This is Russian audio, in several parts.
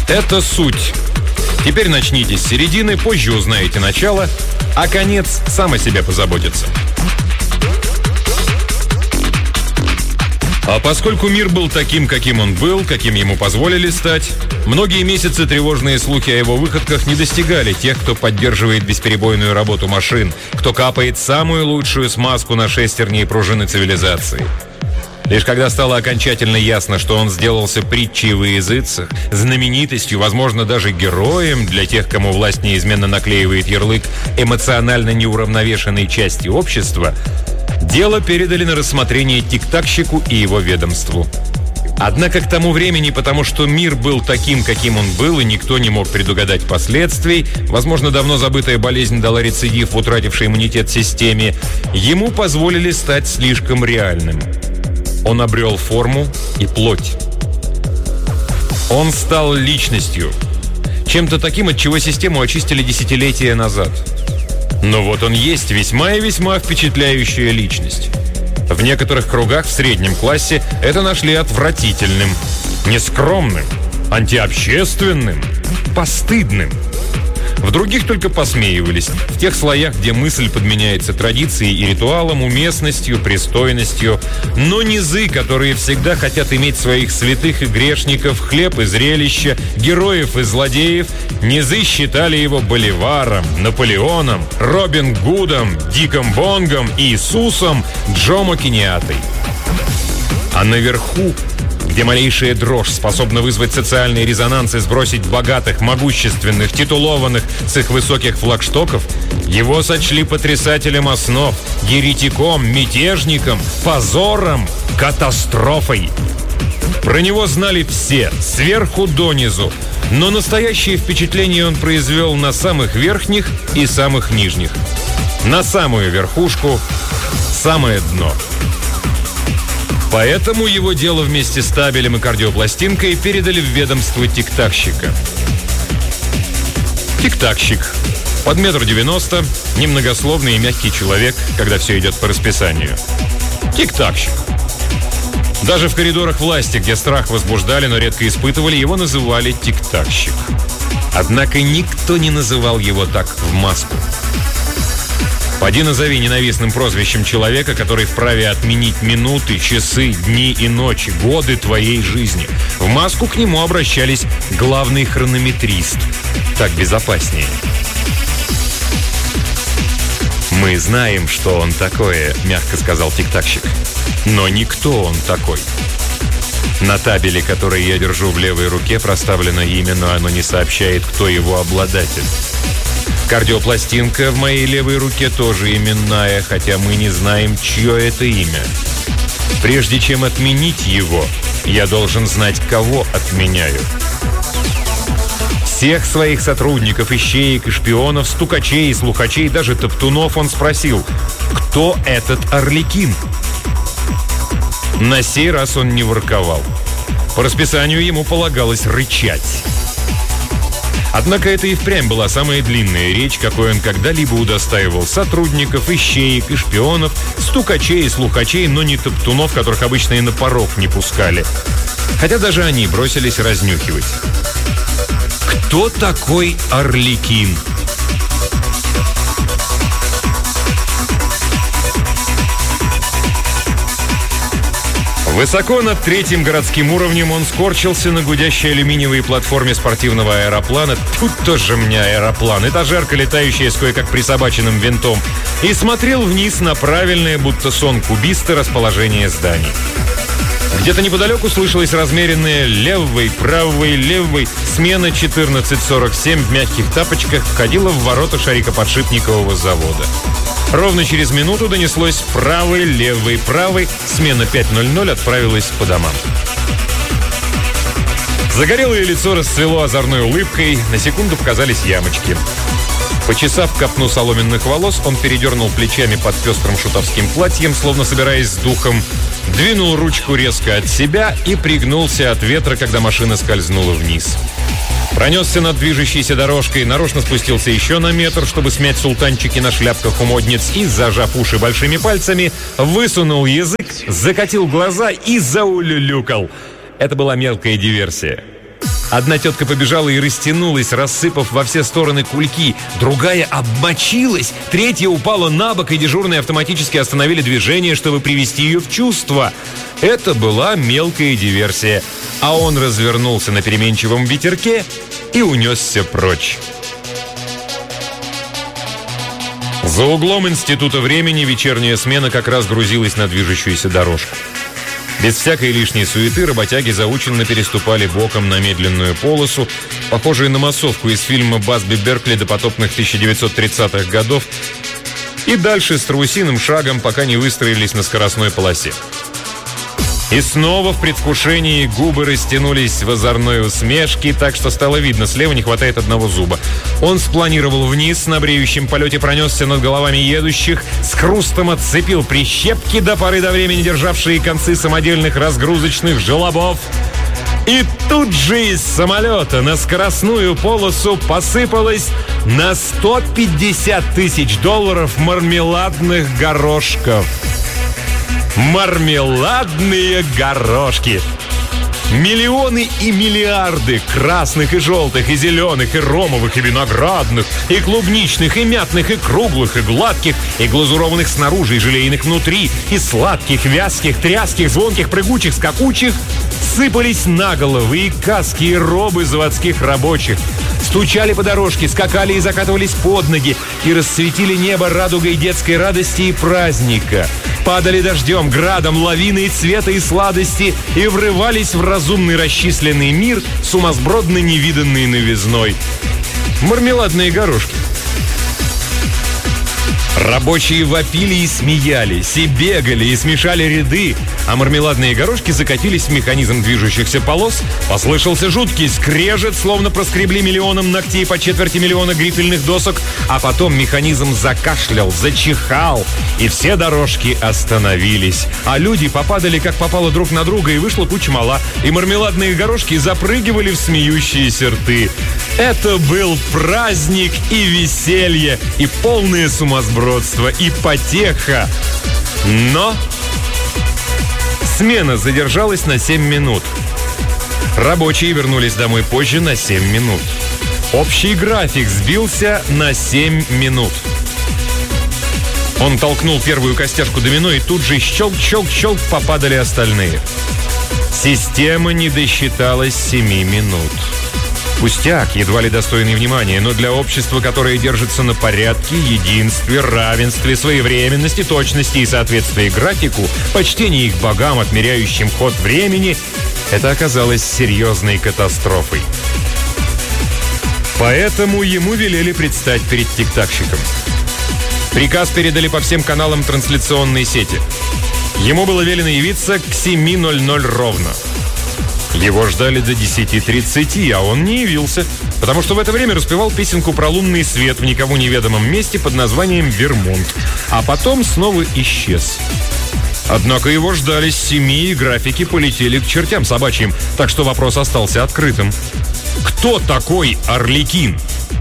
Это суть. Теперь начните с середины, позже узнаете начало, а конец сам о себе позаботится. А поскольку мир был таким, каким он был, каким ему позволили стать, многие месяцы тревожные слухи о его выходках не достигали тех, кто поддерживает бесперебойную работу машин, кто капает самую лучшую смазку на шестерни и пружины цивилизации. Лишь когда стало окончательно ясно, что он сделался притчей во языцах, знаменитостью, возможно, даже героем для тех, кому власть неизменно наклеивает ярлык эмоционально неуравновешенной части общества, дело передали на рассмотрение тик-такщику и его ведомству. Однако к тому времени, потому что мир был таким, каким он был, и никто не мог предугадать последствий, возможно, давно забытая болезнь дала рецидив в утратившей иммунитет системе, ему позволили стать слишком реальным. Он обрел форму и плоть. Он стал личностью. Чем-то таким, от чего систему очистили десятилетия назад. Но вот он есть весьма и весьма впечатляющая личность. В некоторых кругах в среднем классе это нашли отвратительным, нескромным, антиобщественным, постыдным. В других только посмеивались. В тех слоях, где мысль подменяется традицией и ритуалом, уместностью, пристойностью. Но низы, которые всегда хотят иметь своих святых и грешников, хлеб и зрелища, героев и злодеев, низы считали его Боливаром, Наполеоном, Робин Гудом, Диком Бонгом, Иисусом, Джомо Кеньятой. А наверху, где малейшая дрожь способна вызвать социальный резонанс и сбросить богатых, могущественных, титулованных с их высоких флагштоков, его сочли потрясателем основ, еретиком, мятежником, позором, катастрофой. Про него знали все, сверху донизу, но настоящее впечатление он произвел на самых верхних и самых нижних. На самую верхушку, самое дно. Поэтому его дело вместе с табелем и кардиопластинкой передали в ведомство тик-такщика. Тик-такщик. Под 1,90 м, немногословный и мягкий человек, когда все идет по расписанию. Тик-такщик. Даже в коридорах власти, где страх возбуждали, но редко испытывали, его называли тик-такщик. Однако никто не называл его так в маску. Поди назови ненавистным прозвищем человека, который вправе отменить минуты, часы, дни и ночи, годы твоей жизни. В маску к нему обращались главный хронометрист. Так безопаснее. «Мы знаем, что он такое», — мягко сказал тик-такщик. «Но никто он такой». На табеле, который я держу в левой руке, проставлено имя, но оно не сообщает, кто его обладатель. Кардиопластинка в моей левой руке тоже именная, хотя мы не знаем, чье это имя. Прежде чем отменить его, я должен знать, кого отменяю. Всех своих сотрудников, ищеек и шпионов, стукачей и слухачей, даже топтунов он спросил, кто этот Арлекин? На сей раз он не ворковал. По расписанию ему полагалось рычать. Однако это и впрямь была самая длинная речь, какой он когда-либо удостаивал сотрудников, ищеек и шпионов, стукачей и слухачей, но не топтунов, которых обычно и на порог не пускали. Хотя даже они бросились разнюхивать. Кто такой Арлекин? Высоко над третьим городским уровнем он скорчился на гудящей алюминиевой платформе спортивного аэроплана. Тут тоже мне аэроплан, этажерка, летающая с кое-как присобаченным винтом, и смотрел вниз на правильное, будто сон кубиста, расположение зданий. Где-то неподалеку слышалось размеренное левый, правый, левый. Смена 14:47 в мягких тапочках входила в ворота шарикоподшипникового завода. Ровно через минуту донеслось правый, левый, правый. Смена 5:00 отправилась по домам. Загорелое лицо расцвело озорной улыбкой. На секунду показались ямочки. Почесав копну соломенных волос, он передернул плечами под пестрым шутовским платьем, словно собираясь с духом, двинул ручку резко от себя и пригнулся от ветра, когда машина скользнула вниз. Пронесся над движущейся дорожкой, нарочно спустился еще на метр, чтобы смять султанчики на шляпках у модниц, и, зажав уши большими пальцами, высунул язык, закатил глаза и заулюлюкал. Это была мелкая диверсия. Одна тетка побежала и растянулась, рассыпав во все стороны кульки. Другая обмочилась, третья упала на бок, и дежурные автоматически остановили движение, чтобы привести ее в чувство. Это была мелкая диверсия. А он развернулся на переменчивом ветерке и унесся прочь. За углом Института времени вечерняя смена как раз грузилась на движущуюся дорожку. Без всякой лишней суеты работяги заученно переступали боком на медленную полосу, похожую на массовку из фильма Басби Беркли допотопных 1930-х годов, и дальше страусиным шагом, пока не выстроились на скоростной полосе. И снова в предвкушении губы растянулись в озорной усмешке, так что стало видно, слева не хватает одного зуба. Он спланировал вниз, на бреющем полете пронесся над головами едущих, с хрустом отцепил прищепки, до поры до времени державшие концы самодельных разгрузочных желобов. И тут же из самолета на скоростную полосу посыпалось на $150 тысяч мармеладных горошков. Мармеладные горошки. Миллионы и миллиарды красных и желтых, и зеленых, и ромовых, и виноградных, и клубничных, и мятных, и круглых, и гладких, и глазурованных снаружи, и желейных внутри, и сладких, вязких, тряских, звонких, прыгучих, скакучих сыпались на головы и каски, и робы заводских рабочих. Стучали по дорожке, скакали и закатывались под ноги, и расцветили небо радугой детской радости и праздника. Падали дождем, градом, лавиной цвета и сладости и врывались в разумный расчисленный мир сумасбродно невиданной новизной. Мармеладные горошки. Рабочие вопили и смеялись, и бегали, и смешали ряды, а мармеладные горошки закатились в механизм движущихся полос. Послышался жуткий скрежет, словно проскребли миллионом ногтей по четверти миллиона грифельных досок, а потом механизм закашлял, зачихал, и все дорожки остановились. А люди попадали, как попало, друг на друга, и вышла куча мала, и мармеладные горошки запрыгивали в смеющиеся рты. Это был праздник и веселье, и полное сумасбродство, и потеха. Но смена задержалась на 7 минут. Рабочие вернулись домой позже на 7 минут. Общий график сбился на 7 минут. Он толкнул первую костяшку домино, и тут же щелк-щелк-щелк попадали остальные. Система не досчиталась 7 минут. Пустяк, едва ли достойный внимания, но для общества, которое держится на порядке, единстве, равенстве, своевременности, точности и соответствии графику, почтении к богам, отмеряющим ход времени, это оказалось серьезной катастрофой. Поэтому ему велели предстать перед тиктакщиком. Приказ передали по всем каналам трансляционной сети. Ему было велено явиться к 7:00 ровно. Его ждали до 10:30, а он не явился, потому что в это время распевал песенку про лунный свет в никому неведомом месте под названием «Вермонт», а потом снова исчез. Однако его ждали с 7, и графики полетели к чертям собачьим, так что вопрос остался открытым. Кто такой Арлекин?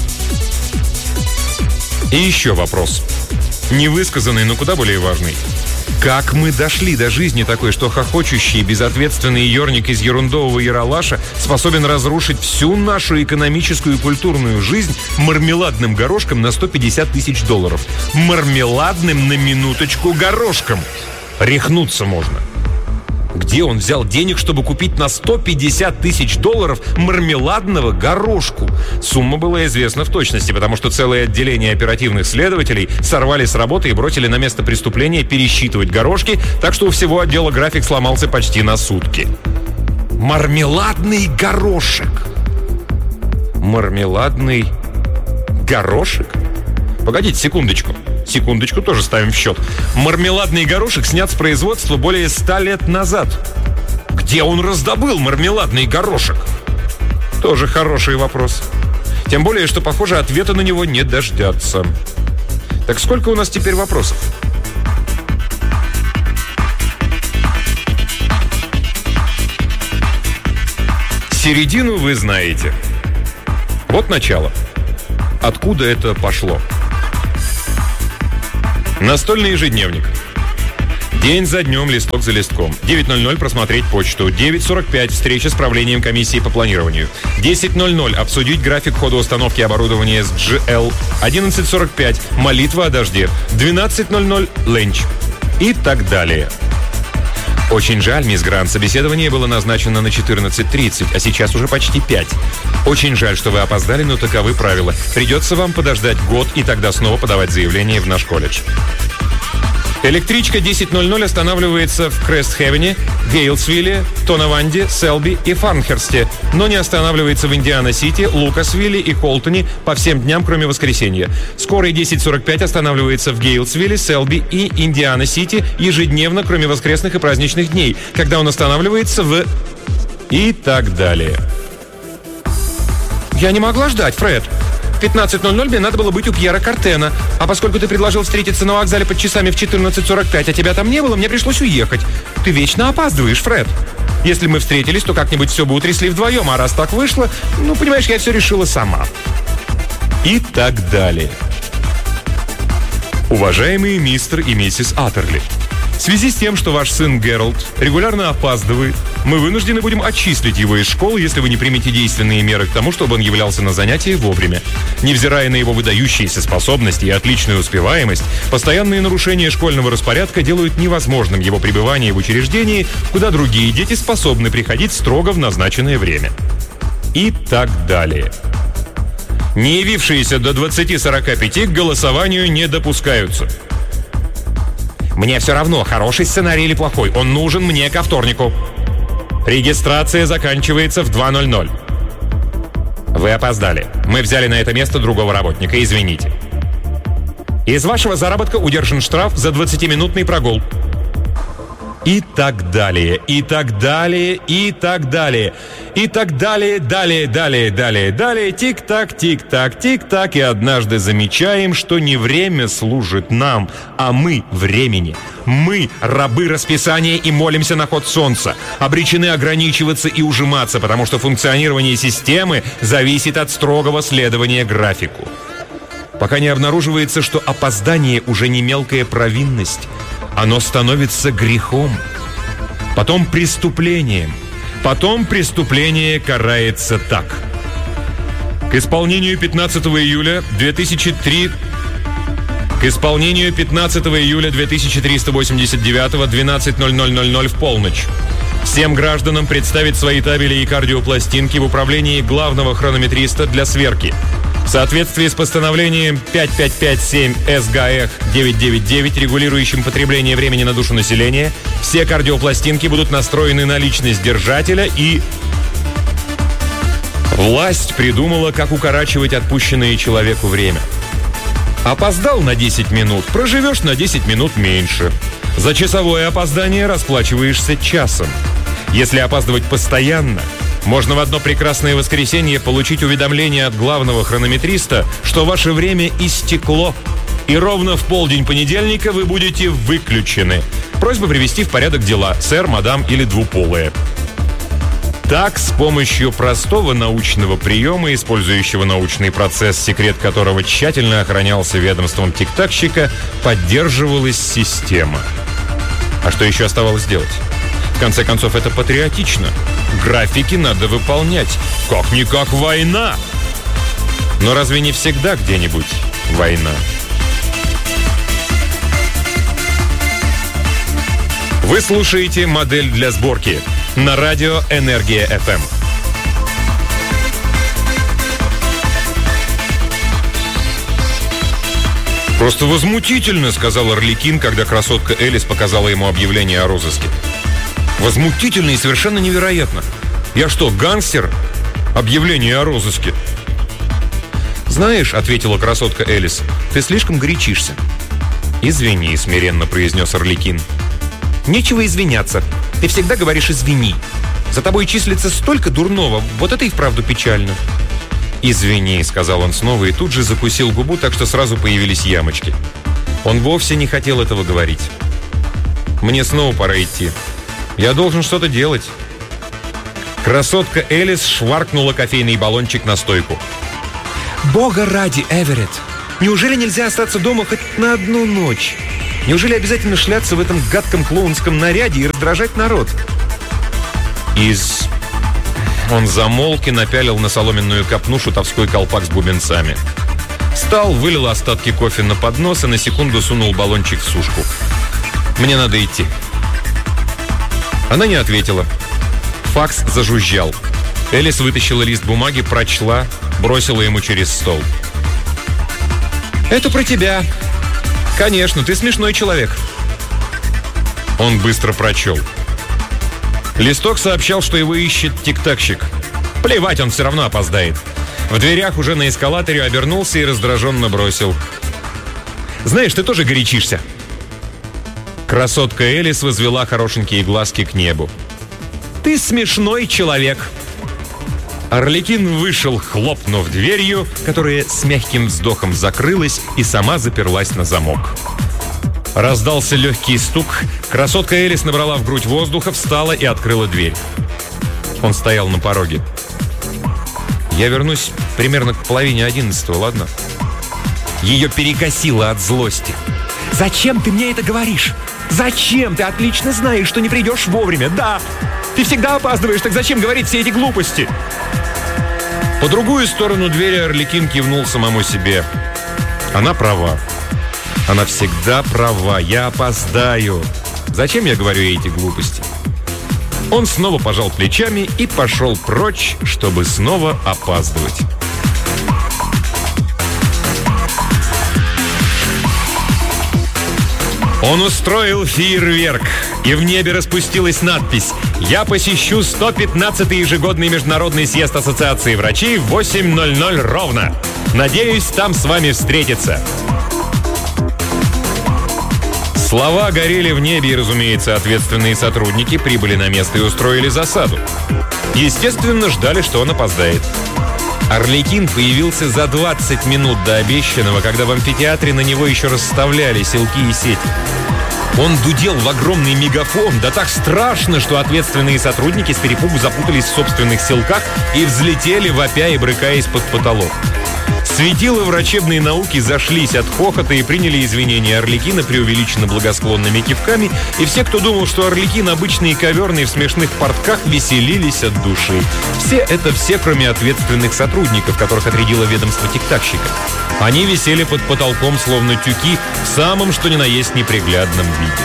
И еще вопрос. Невысказанный, но куда более важный. Как мы дошли до жизни такой, что хохочущий, безответственный ерник из ерундового яралаша способен разрушить всю нашу экономическую и культурную жизнь мармеладным горошком на $150 тысяч? Мармеладным, на минуточку, горошком. Рехнуться можно. Где он взял денег, чтобы купить на $150 тысяч мармеладного горошку? Сумма была известна в точности, потому что целое отделение оперативных следователей сорвали с работы и бросили на место преступления пересчитывать горошки, так что у всего отдела график сломался почти на сутки. Мармеладный горошек. Мармеладный горошек? Погодите секундочку. Секундочку, тоже ставим в счет. Мармеладный горошек снят с производства более 100 лет назад. Где он раздобыл мармеладный горошек? Тоже хороший вопрос. Тем более, что, похоже, ответа на него не дождаться. Так сколько у нас теперь вопросов? Середину вы знаете. Вот начало. Откуда это пошло? Настольный ежедневник. День за днем, листок за листком. 9:00 просмотреть почту. 9:45 встреча с правлением комиссии по планированию. 10:00 обсудить график хода установки оборудования с GL. 11:45 молитва о дожде. 12:00 ленч. И так далее. Очень жаль, мисс Грант, собеседование было назначено на 14:30, а сейчас уже почти 5. Очень жаль, что вы опоздали, но таковы правила. Придется вам подождать год и тогда снова подавать заявление в наш колледж. Электричка 10:00 останавливается в Крест-Хевене, Гейлсвилле, Тонаванде, Селби и Фарнхерсте, но не останавливается в Индиана-Сити, Лукасвилле и Холтоне по всем дням, кроме воскресенья. Скорый 10:45 останавливается в Гейлсвилле, Селби и Индиана-Сити ежедневно, кроме воскресных и праздничных дней, когда он останавливается в... и так далее. Я не могла ждать, Фред. В 15:00 мне надо было быть у Пьера Картена. А поскольку ты предложил встретиться на вокзале под часами в 14:45, а тебя там не было, мне пришлось уехать. Ты вечно опаздываешь, Фред. Если мы встретились, то как-нибудь все бы утрясли вдвоем, а раз так вышло, понимаешь, я все решила сама. И так далее. Уважаемые мистер и миссис Аттерли, в связи с тем, что ваш сын Геральт регулярно опаздывает, мы вынуждены будем отчислить его из школы, если вы не примете действенные меры к тому, чтобы он являлся на занятия вовремя. Невзирая на его выдающиеся способности и отличную успеваемость, постоянные нарушения школьного распорядка делают невозможным его пребывание в учреждении, куда другие дети способны приходить строго в назначенное время. И так далее. Не явившиеся до 20:45 к голосованию не допускаются. Мне все равно, хороший сценарий или плохой, он нужен мне ко вторнику. Регистрация заканчивается в 2:00. Вы опоздали. Мы взяли на это место другого работника, извините. Из вашего заработка удержан штраф за 20-минутный прогул. И так далее, и так далее, и так далее. И так далее, далее. Тик-так, тик-так, тик-так. И однажды замечаем, что не время служит нам, а мы времени. Мы рабы расписания и молимся на ход солнца. Обречены ограничиваться и ужиматься, потому что функционирование системы зависит от строгого следования графику. Пока не обнаруживается, что опоздание уже не мелкая провинность, оно становится грехом, потом преступлением. Потом преступление карается так. К исполнению 15 июля 2389 12:00 в полночь. Всем гражданам представить свои табели и кардиопластинки в управлении главного хронометриста для сверки. В соответствии с постановлением 5557 СГХ 999, регулирующим потребление времени на душу населения, все кардиопластинки будут настроены на личность держателя и... Власть придумала, как укорачивать отпущенное человеку время. Опоздал на 10 минут, проживешь на 10 минут меньше. За часовое опоздание расплачиваешься часом. Если опаздывать постоянно, можно в одно прекрасное воскресенье получить уведомление от главного хронометриста, что ваше время истекло, и ровно в полдень понедельника вы будете выключены. Просьба привести в порядок дела, сэр, мадам или двуполые. Так, с помощью простого научного приема, использующего научный процесс, секрет которого тщательно охранялся ведомством тик-такщика, поддерживалась система. А что еще оставалось делать? В конце концов, это патриотично. Графики надо выполнять. Как-никак война. Но разве не всегда где-нибудь война? Вы слушаете «Модель для сборки» на радио «Энергия FM». «Просто возмутительно», — сказал Арлекин, когда красотка Элис показала ему объявление о розыске. «Возмутительно и совершенно невероятно. Я что, гангстер? Объявление о розыске». «Знаешь», — ответила красотка Элис, — «ты слишком горячишься». «Извини», — смиренно произнес Арлекин. «Нечего извиняться. Ты всегда говоришь «извини». За тобой числится столько дурного. Вот это и вправду печально». «Извини», — сказал он снова и тут же закусил губу, так что сразу появились ямочки. Он вовсе не хотел этого говорить. «Мне снова пора идти. Я должен что-то делать». Красотка Элис шваркнула кофейный баллончик на стойку. «Бога ради, Эверетт! Неужели нельзя остаться дома хоть на одну ночь? Неужели обязательно шляться в этом гадком клоунском наряде и раздражать народ? Он замолк и напялил на соломенную копну шутовской колпак с бубенцами. Встал, вылил остатки кофе на поднос и на секунду сунул баллончик в сушку. «Мне надо идти». Она не ответила. Факс зажужжал. Элис вытащила лист бумаги, прочла, бросила ему через стол. «Это про тебя. Конечно, ты смешной человек». Он быстро прочел. Листок сообщал, что его ищет тик-такщик. Плевать, он все равно опоздает. В дверях уже на эскалаторе обернулся и раздраженно бросил: «Знаешь, ты тоже горячишься». Красотка Элис возвела хорошенькие глазки к небу. «Ты смешной человек». Арлекин вышел, хлопнув дверью, которая с мягким вздохом закрылась и сама заперлась на замок. Раздался легкий стук. Красотка Элис набрала в грудь воздуха, встала и открыла дверь. Он стоял на пороге. «Я вернусь примерно к 10:30, ладно?» Ее перекосило от злости. «Зачем ты мне это говоришь? Зачем? Ты отлично знаешь, что не придешь вовремя. Да, ты всегда опаздываешь, так зачем говорить все эти глупости?» По другую сторону двери Арлекин кивнул самому себе. Она права. Она всегда права. Я опоздаю. Зачем я говорю эти глупости? Он снова пожал плечами и пошел прочь, чтобы снова опаздывать. Он устроил фейерверк, и в небе распустилась надпись: «Я посещу 115-й ежегодный международный съезд Ассоциации врачей в 8:00 ровно. Надеюсь, там с вами встретиться». Слова горели в небе, и, разумеется, ответственные сотрудники прибыли на место и устроили засаду. Естественно, ждали, что он опоздает. Арлекин появился за 20 минут до обещанного, когда в амфитеатре на него еще расставляли селки и сети. Он дудел в огромный мегафон, да так страшно, что ответственные сотрудники с перепугу запутались в собственных селках и взлетели, вопя и брыкаясь под потолок. Светила врачебной науки зашлись от хохота и приняли извинения Арлекина преувеличенно благосклонными кивками, и все, кто думал, что Арлекин обычный и коверный в смешных портках, веселились от души. Все, кроме ответственных сотрудников, которых отрядило ведомство тик-такщика. Они висели под потолком, словно тюки, в самом что ни на есть неприглядном виде.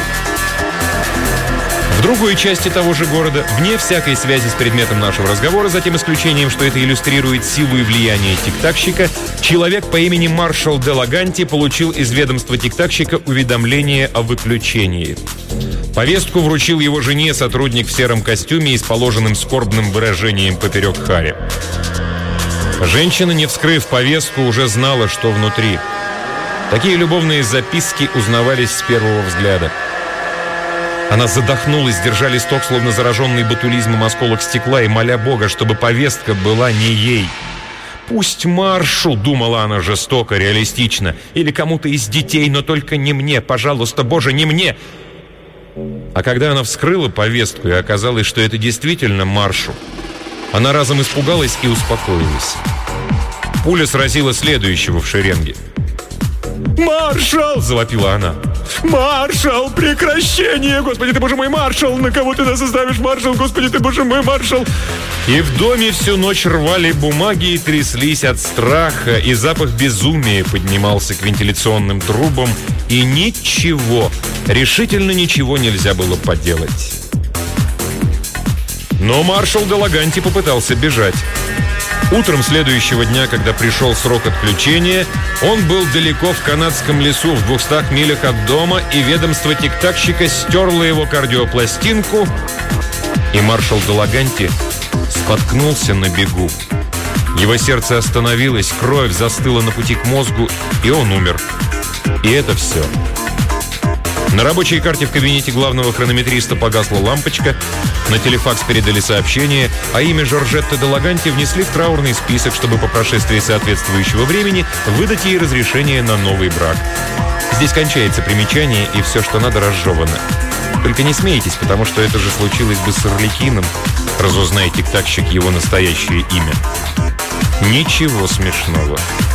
В другой части того же города, вне всякой связи с предметом нашего разговора, за тем исключением, что это иллюстрирует силу и влияние тик-такщика, человек по имени Маршал де Лаганти получил из ведомства тик-такщика уведомление о выключении. Повестку вручил его жене сотрудник в сером костюме и с положенным скорбным выражением поперек хари. Женщина, не вскрыв повестку, уже знала, что внутри. Такие любовные записки узнавались с первого взгляда. Она задохнулась, держа листок, словно зараженный ботулизмом осколок стекла, и моля Бога, чтобы повестка была не ей. «Пусть Маршу», — думала она жестоко, реалистично, «или кому-то из детей, но только не мне, пожалуйста, Боже, не мне». А когда она вскрыла повестку, и оказалось, что это действительно Маршу, она разом испугалась и успокоилась. Пуля сразила следующего в шеренге. «Маршал!» — завопила она. «Маршал! Прекращение! Господи ты, боже мой, маршал! На кого ты нас оставишь, маршал? Господи ты, боже мой, маршал!» И в доме всю ночь рвали бумаги и тряслись от страха, и запах безумия поднимался к вентиляционным трубам, и ничего, решительно ничего нельзя было поделать. Но маршал де Лаганти попытался бежать. Утром следующего дня, когда пришел срок отключения, он был далеко в канадском лесу, в 200 милях от дома, и ведомство тик-такщика стерло его кардиопластинку, и маршал де Лаганти споткнулся на бегу. Его сердце остановилось, кровь застыла на пути к мозгу, и он умер. И это все. На рабочей карте в кабинете главного хронометриста погасла лампочка, на телефакс передали сообщение, а имя Жоржетты де Лаганти внесли в траурный список, чтобы по прошествии соответствующего времени выдать ей разрешение на новый брак. Здесь кончается примечание, и все, что надо, разжевано. Только не смейтесь, потому что это же случилось бы с Арлекином, разузнай тик-такщик его настоящее имя. Ничего смешного.